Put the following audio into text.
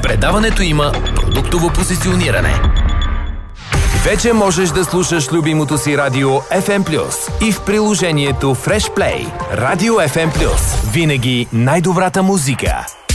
Предаването има продуктово позициониране. Вече можеш да слушаш любимото си радио FM+, и в приложението Fresh Play. Радио FM+. Винаги най-добрата музика.